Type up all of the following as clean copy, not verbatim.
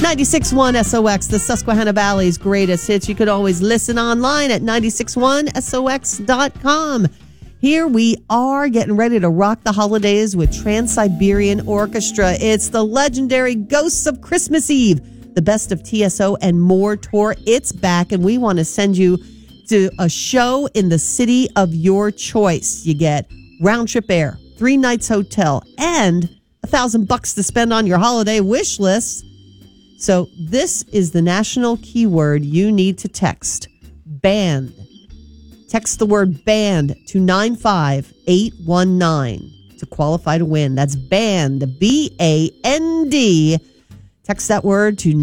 96.1 SOX, the Susquehanna Valley's greatest hits. You could always listen online at 961sox.com. Here we are getting ready to rock the holidays with Trans-Siberian Orchestra. It's the legendary Ghosts of Christmas Eve, the Best of TSO and More tour. It's back, and we want to send you to a show in the city of your choice. You get round-trip air, 3 nights hotel, and $1,000 to spend on your holiday wish list. So this is the national keyword you need to text. Band. Text the word band to 95819 to qualify to win. That's band, B-A-N-D. Text that word to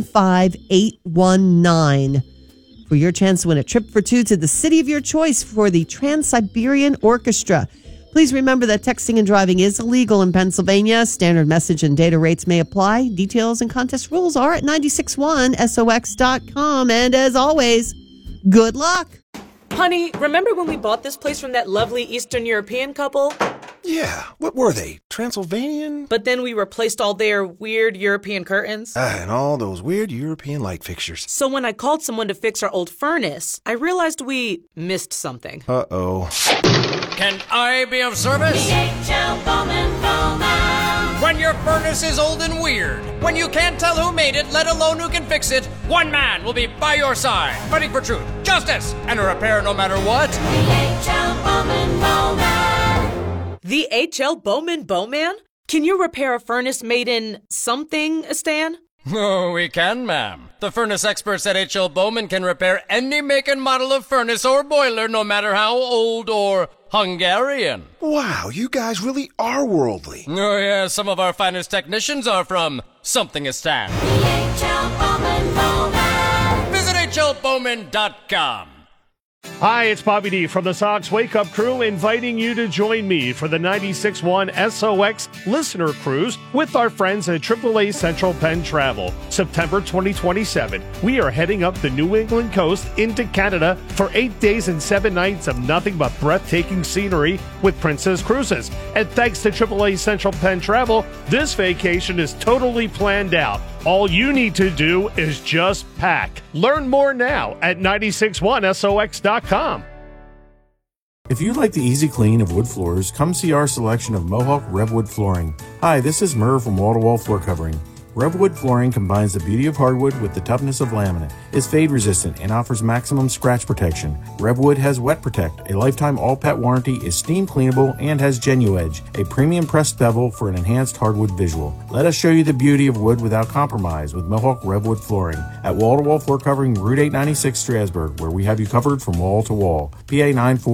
95819 for your chance to win a trip for 2 to the city of your choice for the Trans-Siberian Orchestra. Please remember that texting and driving is illegal in Pennsylvania. Standard message and data rates may apply. Details and contest rules are at 961sox.com. And as always, good luck. Honey, remember when we bought this place from that lovely Eastern European couple? Yeah, what were they? Transylvanian? But then we replaced all their weird European curtains. And all those weird European light fixtures. So when I called someone to fix our old furnace, I realized we missed something. Uh-oh. Can I be of service? DHL Bowman Bowman. When your furnace is old and weird, when you can't tell who made it, let alone who can fix it, one man will be by your side, fighting for truth, justice, and a repair no matter what. DHL Bowman Bowman. The H.L. Bowman Bowman? Can you repair a furnace made in something, Stan? Oh, we can, ma'am. The furnace experts at H.L. Bowman can repair any make and model of furnace or boiler, no matter how old or Hungarian. Wow, you guys really are worldly. Oh, yeah, some of our finest technicians are from Somethingistan. DHL Bowman Bowman. Visit hlbowman.com. Hi, it's Bobby D from the Sox Wake Up Crew, inviting you to join me for the 96.1 SOX Listener Cruise with our friends at AAA Central Penn Travel. September 2027, we are heading up the New England coast into Canada for 8 days and 7 nights of nothing but breathtaking scenery with Princess Cruises. And thanks to AAA Central Penn Travel, this vacation is totally planned out. All you need to do is just pack. Learn more now at 961sox.com. If you like the easy clean of wood floors, come see our selection of Mohawk Revwood flooring. Hi, this is Murr from Wall to Wall Floor Covering. Revwood flooring combines the beauty of hardwood with the toughness of laminate, is fade resistant, and offers maximum scratch protection. Revwood has Wet Protect, a lifetime all-pet warranty, is steam cleanable, and has GenuEdge, a premium pressed bevel for an enhanced hardwood visual. Let us show you the beauty of wood without compromise with Mohawk Revwood flooring at Wall to Wall Floor Covering, Route 896, Strasburg, where we have you covered from wall to wall. PA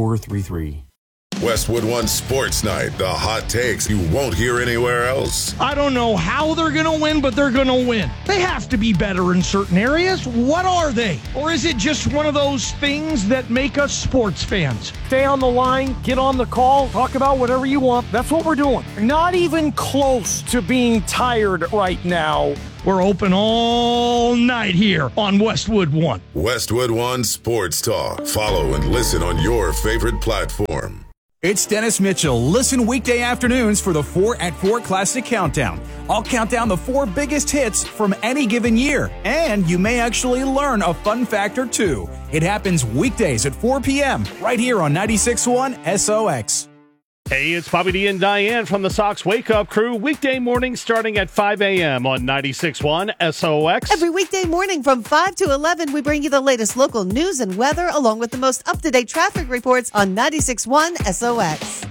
9433. Westwood One Sports Night, the hot takes you won't hear anywhere else. I don't know how they're going to win, but they're going to win. They have to be better in certain areas. What are they? Or is it just one of those things that make us sports fans? Stay on the line, get on the call, talk about whatever you want. That's what we're doing. Not even close to being tired right now. We're open all night here on Westwood One. Westwood One Sports Talk. Follow and listen on your favorite platform. It's Dennis Mitchell. Listen weekday afternoons for the 4 at 4 Classic Countdown. I'll count down the 4 biggest hits from any given year, and you may actually learn a fun fact or two. It happens weekdays at 4 p.m. right here on 96.1 SOX. Hey, it's Bobby D and Diane from the Sox Wake Up Crew. Weekday morning starting at 5 a.m. on 96.1 SOX. Every weekday morning from 5 to 11, we bring you the latest local news and weather, along with the most up-to-date traffic reports on 96.1 SOX.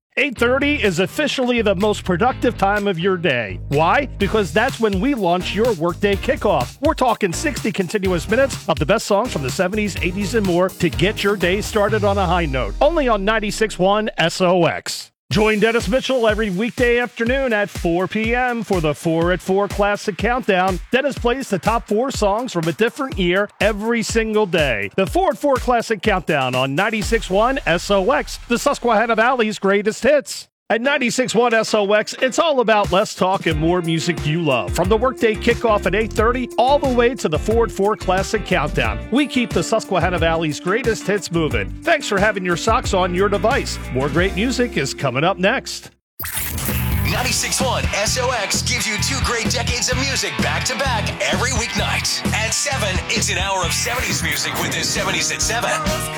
8:30 is officially the most productive time of your day. Why? Because that's when we launch your workday kickoff. We're talking 60 continuous minutes of the best songs from the 70s, 80s, and more to get your day started on a high note. Only on 96.1 SOX. Join Dennis Mitchell every weekday afternoon at 4 p.m. for the 4 at 4 Classic Countdown. Dennis plays the top 4 songs from a different year every single day. The 4 at 4 Classic Countdown on 96.1 SOX, the Susquehanna Valley's greatest hits. At 96.1 SOX, it's all about less talk and more music you love. From the workday kickoff at 8:30 all the way to the 4 at 4 Classic Countdown, we keep the Susquehanna Valley's greatest hits moving. Thanks for having your socks on your device. More great music is coming up next. 96.1 SOX gives you 2 great decades of music back-to-back every weeknight. At 7, it's an hour of 70s music with the 70s at 7.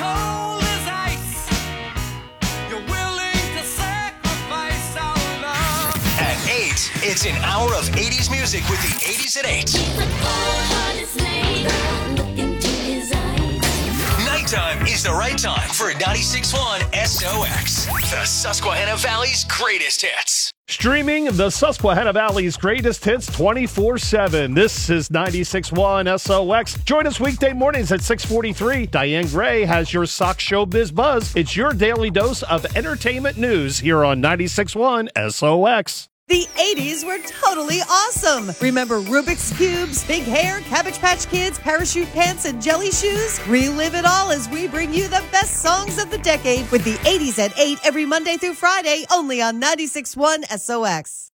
At 8, it's an hour of 80s music with the 80s at 8. Nighttime is the right time for 96.1 SOX, the Susquehanna Valley's greatest hits. Streaming the Susquehanna Valley's greatest hits 24/7. This is 96.1 SOX. Join us weekday mornings at 6:43. Diane Gray has your Sox Showbiz Buzz. It's your daily dose of entertainment news here on 96.1 SOX. The 80s were totally awesome. Remember Rubik's Cubes, big hair, Cabbage Patch Kids, parachute pants, and jelly shoes? Relive it all as we bring you the best songs of the decade with the 80s at 8 every Monday through Friday, only on 96.1 SOX.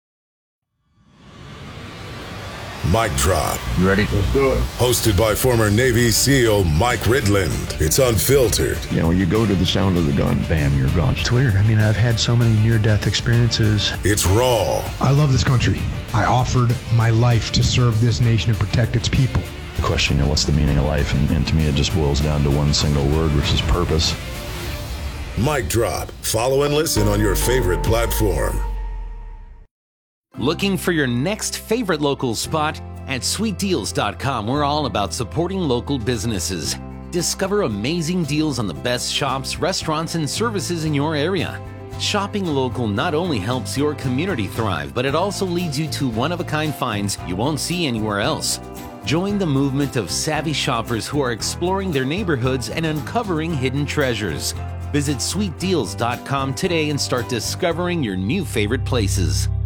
Mic Drop. You ready? Let's do it. Hosted by former Navy SEAL Mike Ridland. It's unfiltered. You know, you go to the sound of the gun, bam, you're gone. It's weird. I mean, I've had so many near-death experiences. It's raw. I love this country. I offered my life to serve this nation and protect its people. The question, you know, what's the meaning of life? And to me, it just boils down to one single word, which is purpose. Mic Drop. Follow and listen on your favorite platform. Looking for your next favorite local spot? At sweetdeals.com, we're all about supporting local businesses. Discover amazing deals on the best shops, restaurants, and services in your area. Shopping local not only helps your community thrive, but it also leads you to one-of-a-kind finds you won't see anywhere else. Join the movement of savvy shoppers who are exploring their neighborhoods and uncovering hidden treasures. Visit sweetdeals.com today and start discovering your new favorite places.